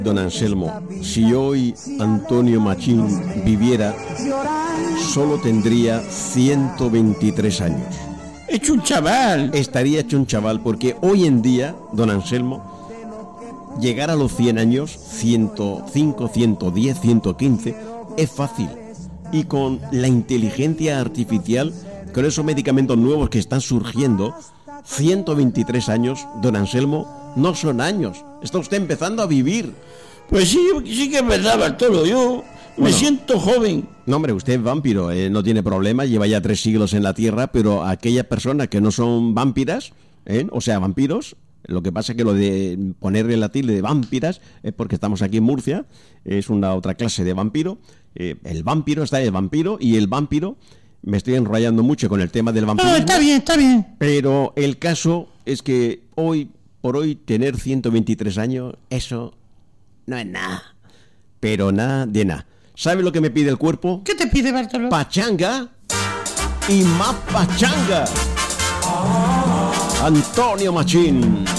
Don Anselmo, si hoy Antonio Machín viviera, solo tendría 123 años. Hecho un chaval. Estaría hecho un chaval, porque hoy en día, don Anselmo, llegar a los 100 años, 105, 110, 115, es fácil. Y con la inteligencia artificial, con esos medicamentos nuevos que están surgiendo, 123 años, don Anselmo, no son años. Está usted empezando a vivir. Pues sí que es verdad, Bartolo. Yo me siento joven. No, hombre, usted es vampiro, no tiene problema, lleva ya 3 siglos en la Tierra, pero aquellas personas que no son vampiras, o sea, vampiros, lo que pasa es que lo de ponerle la tilde de vampiras es porque estamos aquí en Murcia, es una otra clase de vampiro. El vampiro está el vampiro y el vampiro, me estoy enrollando mucho con el tema del vampirismo. No, está bien. Pero el caso es que hoy por hoy tener 123 años, eso no es nada, pero nada de nada. ¿Sabe lo que me pide el cuerpo? ¿Qué te pide, Bartolo? Pachanga y más pachanga. Antonio Machín.